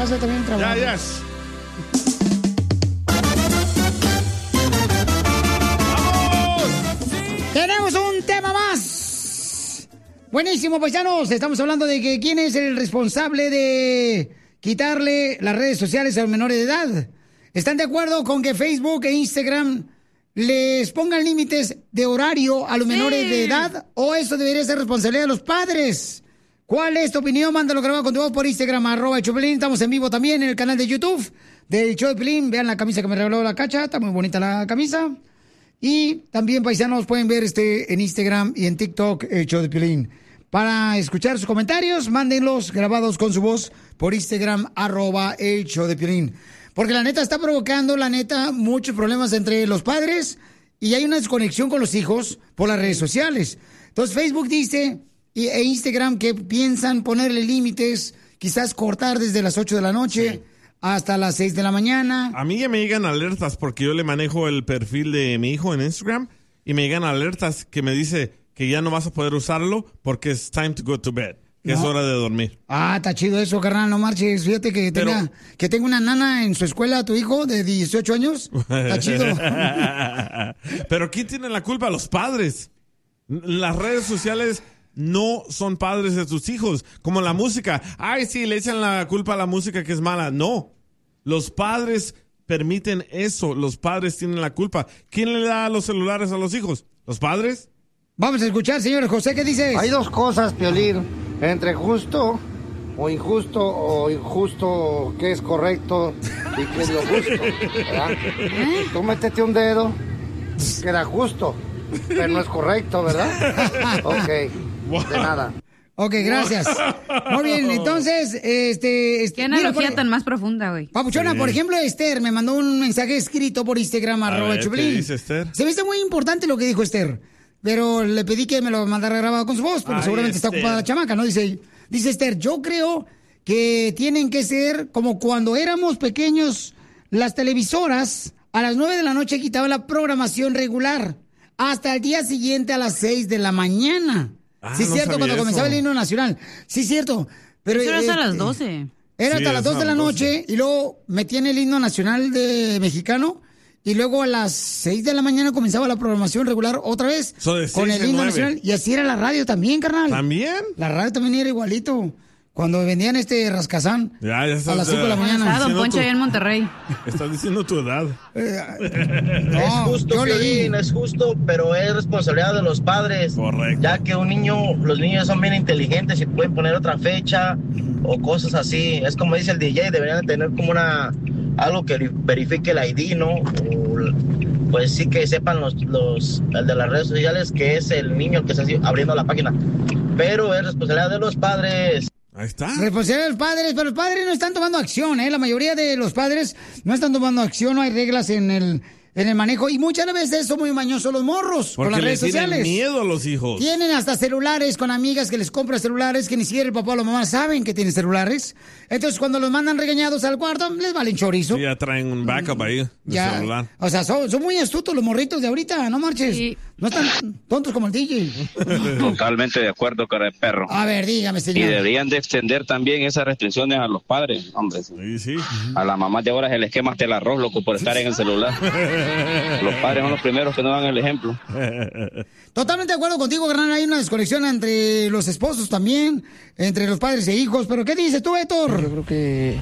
casa también trabajo. Ya. Tenemos un tema más. Buenísimo, paisanos. Estamos hablando de que quién es el responsable de quitarle las redes sociales a los menores de edad. ¿Están de acuerdo con que Facebook e Instagram les pongan límites de horario a los menores de edad? ¿O eso debería ser responsabilidad de los padres? ¿Cuál es tu opinión? Mándalo grabado con tu voz por Instagram, @Chopelín. Estamos en vivo también en el canal de YouTube del Show de Pelín. Vean la camisa que me regaló la Cacha. Está muy bonita la camisa. Y también, paisanos, pueden ver en Instagram y en TikTok el Show de Pelín. Para escuchar sus comentarios, mándenlos grabados con su voz por Instagram, @el Show de Pelín. Porque la neta está provocando, muchos problemas entre los padres y hay una desconexión con los hijos por las redes sociales. Entonces, Facebook dice, e Instagram, que piensan ponerle límites, quizás cortar desde las 8 de la noche hasta las 6 de la mañana. A mí ya me llegan alertas porque yo le manejo el perfil de mi hijo en Instagram y me llegan alertas que me dice que ya no vas a poder usarlo porque es time to go to bed, que es hora de dormir. Ah, está chido eso, carnal, no marches. Fíjate que tenga una nana en su escuela, tu hijo de 18 años. Está chido. Pero ¿quién tiene la culpa? Los padres. Las redes sociales no son padres de tus hijos. Como la música. Ay, sí, le echan la culpa a la música que es mala. No. Los padres permiten eso. Los padres tienen la culpa. ¿Quién le da los celulares a los hijos? ¿Los padres? Vamos a escuchar, señor José, ¿qué dices? Hay dos cosas, Piolín. Entre justo o injusto, qué es correcto y qué es lo justo, ¿verdad? Tú métete un dedo, queda justo, pero no es correcto, ¿verdad? Ok, de nada. Ok, gracias. Muy bien, entonces, Qué analogía tan más profunda, güey. Papuchona, por ejemplo, Esther me mandó un mensaje escrito por Instagram, @Choplin. ¿Qué dice Esther? Se me hizo muy importante lo que dijo Esther, pero le pedí que me lo mandara grabado con su voz, porque seguramente está ocupada la chamaca, ¿no? Dice Esther, yo creo que tienen que ser como cuando éramos pequeños, las televisoras a las 9 de la noche quitaban la programación regular hasta el día siguiente a las 6 de la mañana. Sí, es no cierto, cuando comenzaba el himno nacional. Sí, es cierto. Pero era hasta las 12. Era hasta las 2 de la noche y luego metían el himno nacional de mexicano y luego a las 6 de la mañana comenzaba la programación regular otra vez con el himno nacional. Y así era la radio también, carnal. ¿También? La radio también era igualito. Cuando vendían rascazán ya estás, a las 5 de la mañana. Don Poncho allá en Monterrey. Estás diciendo tu edad. No, es justo, Piolín, es justo, pero es responsabilidad de los padres. Correcto. Ya que los niños son bien inteligentes y pueden poner otra fecha o cosas así. Es como dice el DJ, deberían de tener como algo que verifique el ID, ¿no? Pues sí que sepan el de las redes sociales que es el niño el que está abriendo la página. Pero es responsabilidad de los padres. Ahí está. Responsabilidad de los padres, pero los padres no están tomando acción, ¿eh? La mayoría de los padres no están tomando acción, no hay reglas en el manejo. Y muchas veces son muy mañosos los morros por las redes sociales. Tienen miedo a los hijos. Tienen hasta celulares con amigas que les compran celulares que ni siquiera el papá o la mamá saben que tienen celulares. Entonces, cuando los mandan regañados al cuarto, les valen chorizo. Sí, ya traen un backup ahí de celular. O sea, son muy astutos los morritos de ahorita, no marches. Sí. No están tontos como el DJ. Totalmente de acuerdo, cara de perro. A ver, dígame, señor. Y deberían de extender también esas restricciones a los padres, hombre. Sí. A las mamás de ahora se les quema hasta el arroz, loco, por estar en el celular. Los padres son los primeros que no dan el ejemplo. Totalmente de acuerdo contigo, Hernán. Hay una desconexión entre los esposos también, entre los padres e hijos. ¿Pero qué dices tú, Héctor? Yo creo que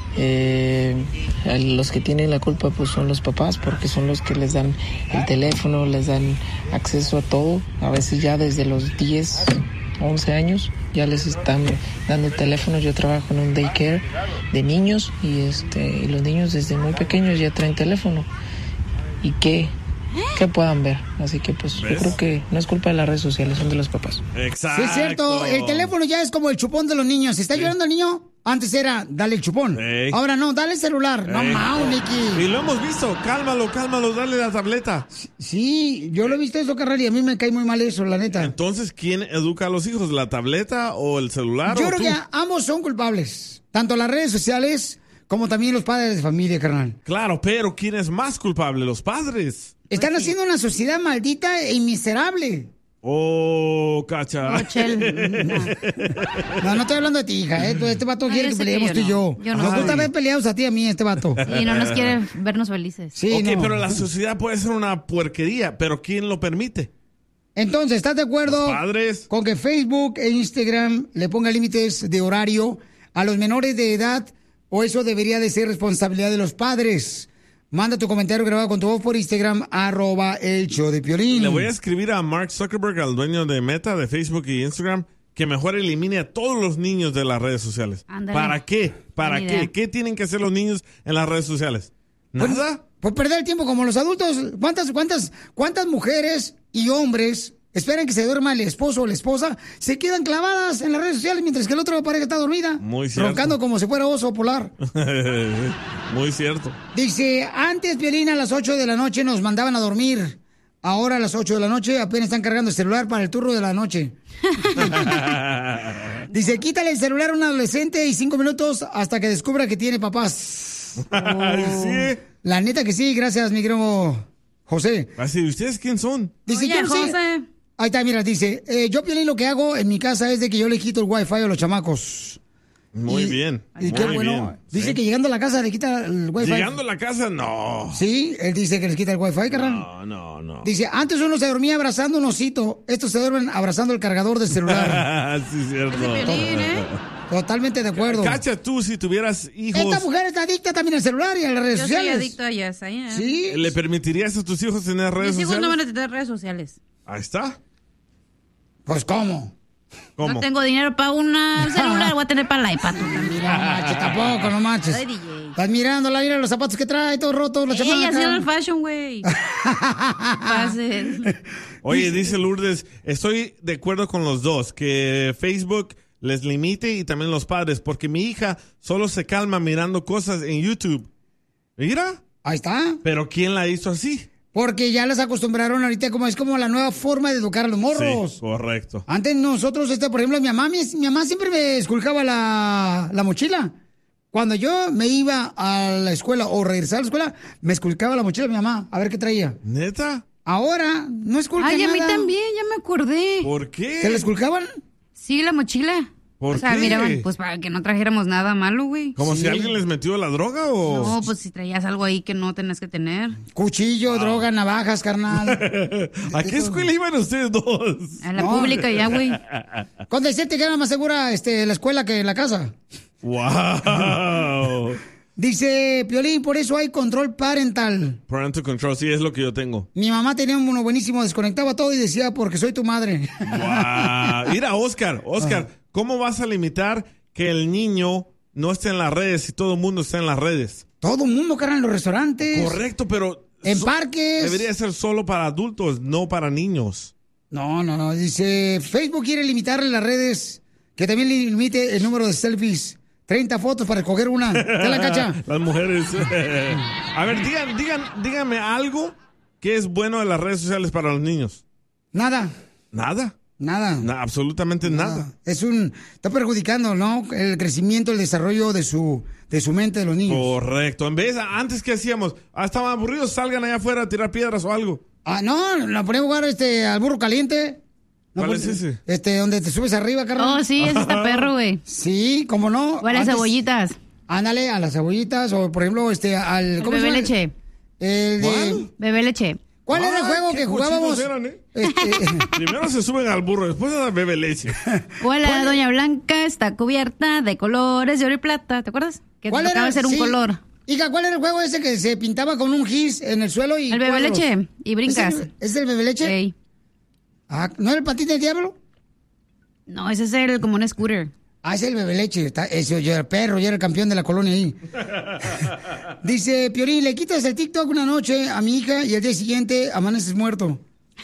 los que tienen la culpa pues son los papás, porque son los que les dan el teléfono, les dan acceso a todo. A veces ya desde los 10, 11 años ya les están dando teléfonos. Yo trabajo en un daycare de niños y los niños desde muy pequeños ya traen teléfono. ¿Y qué puedan ver? Así que pues ¿ves? Yo creo que no es culpa de las redes sociales, son de los papás. Exacto. Sí, es cierto, el teléfono ya es como el chupón de los niños. ¿Está llorando el niño? Antes era, dale el chupón. Ahora no, dale el celular. No, Nicky. Y lo hemos visto, cálmalo, dale la tableta. Sí, yo lo he visto eso, carnal, y a mí me cae muy mal eso, la neta. Entonces, ¿quién educa a los hijos? ¿La tableta o el celular? Yo creo que ambos son culpables. Tanto las redes sociales como también los padres de familia, carnal. Claro, pero ¿quién es más culpable? Los padres. Están haciendo una sociedad maldita e miserable. Oh, Cacha. Oh, Chel. No estoy hablando de ti, hija, ¿eh? Este vato quiere que peleemos tú y yo. Yo no. Nos gusta ver peleados a ti y a mí, este vato. Y no nos quiere vernos felices. Sí, Ok, no. pero la sociedad puede ser una puerquería, pero ¿quién lo permite? Entonces, ¿estás de acuerdo Los padres. con que Facebook e Instagram le pongan límites de horario a los menores de edad o eso debería de ser responsabilidad de los padres? Manda tu comentario grabado con tu voz por Instagram, @el-show-de-Piolín. Le voy a escribir a Mark Zuckerberg, al dueño de Meta, de Facebook y Instagram, que mejor elimine a todos los niños de las redes sociales. Ándale. ¿Para qué? ¿Para Buena qué? idea. ¿Qué tienen que hacer los niños en las redes sociales? ¿Nada? Pues perder el tiempo como los adultos. ¿Cuántas mujeres y hombres esperan que se duerma el esposo o la esposa? Se quedan clavadas en las redes sociales mientras que el otro pareja está dormida. Muy cierto. Roncando como si fuera oso polar. Muy cierto. Dice, antes, Piolín, a las 8 de la noche nos mandaban a dormir. Ahora a las 8 de la noche apenas están cargando el celular para el turno de la noche. Dice, quítale el celular a un adolescente y 5 minutos hasta que descubra que tiene papás. Sí. La neta que sí, gracias, mi querido José. Así, ¿ustedes quién son? Dice, Oye, yo no sé. José. Ahí está, mira, dice, yo, Piolín, lo que hago en mi casa es de que yo le quito el wifi a los chamacos. Muy Y- bien. Y muy qué bueno. bien. Dice Sí. que llegando a la casa le quita el wifi. Llegando a la casa, no. Sí, él dice que les quita el wifi, carnal. No. Dice, antes uno se dormía abrazando un osito, estos se duermen abrazando el cargador del celular. Sí, cierto. Piolín, ¿eh? Totalmente de acuerdo. Cacha, tú, si tuvieras hijos, Esta mujer está adicta también al celular y a las redes Yo soy sociales. adicto a ellas. Sí. ¿le permitirías a tus hijos tener redes Mis hijos no sociales? van a tener redes sociales. Ahí está. Pues, ¿cómo? ¿Cómo? No tengo dinero para un celular, voy a tener para el iPad. Mira, no marches, tampoco, no marches. Soy DJ. Estás mirándola, mira los zapatos que trae, todos rotos, los Ella chamacos. ha sido el fashion, güey. Pases. Oye, dice Lourdes, estoy de acuerdo con los dos, que Facebook les limite y también los padres, porque mi hija solo se calma mirando cosas en YouTube. Mira, Ahí está. pero ¿quién la hizo así? Porque ya las acostumbraron ahorita como es como la nueva forma de educar a los morros. Sí, correcto. Antes nosotros, por ejemplo, mi mamá siempre me esculcaba la mochila. Cuando yo me iba a la escuela o regresaba a la escuela, me esculcaba la mochila de mi mamá, a ver qué traía. ¿Neta? Ahora, no esculca Ay, a nada. mí también, ya me acordé. ¿Por qué? ¿Se la esculcaban? Sí, la mochila. ¿Por o sea, qué? miraban, pues para que no trajéramos nada malo, güey. ¿Como si alguien les metió la droga o...? No, pues si traías algo ahí que no tenías que tener. Cuchillo, droga, navajas, carnal. ¿A qué escuela iban ustedes dos? A la No. pública ya, güey. Con decirte que era más segura la escuela que la casa. ¡Wow! Dice Piolín, por eso hay control parental. Parental control, sí, es lo que yo tengo. Mi mamá tenía uno buenísimo, desconectaba todo y decía, porque soy tu madre. ¡Wow! Mira, Oscar, ¿cómo vas a limitar que el niño no esté en las redes si todo el mundo está en las redes? Todo el mundo, carnal, en los restaurantes. Correcto, pero... En parques. Debería ser solo para adultos, no para niños. No. Dice, Facebook quiere limitarle las redes, que también limite el número de selfies. 30 fotos para escoger una. ¿Te la cacha? Las mujeres. A ver, díganme algo que es bueno de las redes sociales para los niños. Nada. ¿Nada? Absolutamente nada. Está perjudicando, ¿no? El crecimiento, el desarrollo de su mente de los niños. Correcto. Antes que hacíamos, estaban aburridos, salgan allá afuera a tirar piedras o algo. No, la ponemos a jugar al burro caliente. No, ¿Cuál es ese? Donde te subes arriba, carnal. Oh, sí, ese está perro, güey. Sí, ¿cómo no? O a las cebollitas. Ándale, a las cebollitas, o por ejemplo, al... El ¿cómo se bebé llama? leche. El de... ¿Cuál? Bebé leche. ¿Cuál era el juego qué que jugábamos? cochinos eran, Primero se suben al burro, después a la bebé leche. O la doña Blanca está cubierta de colores de oro y plata. ¿Te acuerdas? Que te ¿Cuál tocaba era? hacer un Sí. color. Hija, ¿cuál era el juego ese que se pintaba con un gis en el suelo y El bebé cuadros? leche. Y brincas. ¿Es el bebé leche? Ey. ¿No era el patín del diablo? No, ese es como un scooter. Es el bebé leche. Ese, yo era perro, yo era el campeón de la colonia ahí. Dice, Piolín, le quitas el TikTok una noche a mi hija y el día siguiente amaneces muerto.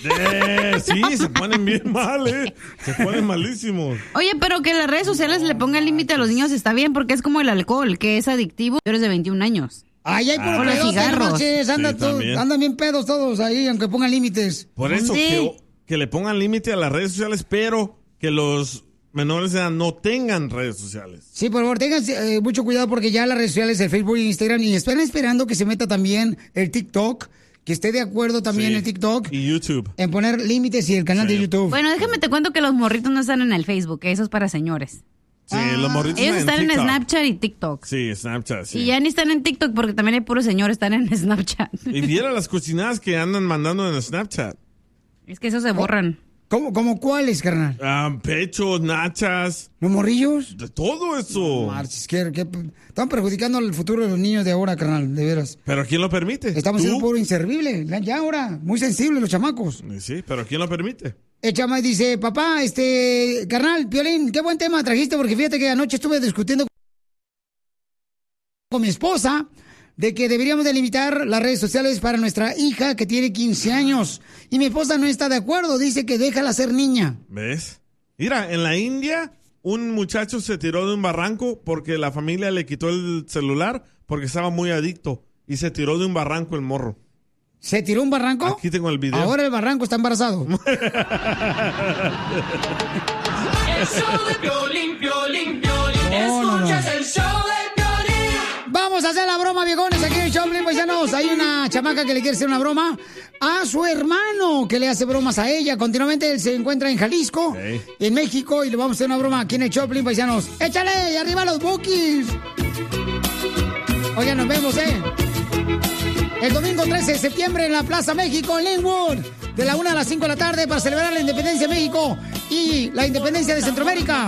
Sí, se ponen bien mal, Se ponen malísimos. Oye, pero que las redes sociales le pongan límite a los niños está bien, porque es como el alcohol, que es adictivo. Tú eres de 21 años. Ay, hay puro O los pedos, cigarros. noches, también. andan bien pedos todos ahí, aunque pongan límites. Por eso, ¿Dónde? que le pongan límite a las redes sociales, pero que los menores de edad no tengan redes sociales. Sí, por favor, tengan mucho cuidado porque ya las redes sociales, el Facebook y Instagram, y están esperando que se meta también el TikTok, que esté de acuerdo también Sí. en TikTok Y YouTube. en poner límites y el canal Sí. de YouTube. Bueno, déjame te cuento que los morritos no están en el Facebook, que eso es para señores. Sí, los morritos Ellos están en TikTok. Snapchat y TikTok. Sí, Snapchat, sí. Y ya ni están en TikTok porque también hay puros señores están en Snapchat. Y viera las cocinadas que andan mandando en Snapchat. Es que eso se borran. ¿Cómo cuáles, carnal? Pechos, nachas, ¿Los morrillos? de todo eso. Marches, están perjudicando el futuro de los niños de ahora, carnal, de veras. ¿Pero quién lo permite? Estamos siendo ¿Tú? puro inservible, ya ahora, muy sensibles los chamacos. Sí, pero ¿quién lo permite? El chama dice, papá, carnal, Piolín, qué buen tema trajiste, porque fíjate que anoche estuve discutiendo con mi esposa de que deberíamos de limitar las redes sociales para nuestra hija que tiene 15 años. Y mi esposa no está de acuerdo, dice que déjala ser niña. ¿Ves? Mira, en la India, un muchacho se tiró de un barranco porque la familia le quitó el celular porque estaba muy adicto. Y se tiró de un barranco el morro. ¿Se tiró un barranco? Aquí tengo el video. Ahora el barranco está embarazado. El show de Piolín, Piolín, Piolín. Escuchas el show de Piolín. Vamos a hacer la broma, viejones, aquí en el Choplin, paisanos. Hay una chamaca que le quiere hacer una broma a su hermano, que le hace bromas a ella. Continuamente él se encuentra en Jalisco, en México, y le vamos a hacer una broma aquí en el Choplin, paisanos. ¡Échale! ¡Y arriba los Bukis! Oigan, nos vemos, el domingo 13 de septiembre en la Plaza México, en Linwood, de la 1 a las 5 de la tarde, para celebrar la independencia de México y la independencia de Centroamérica.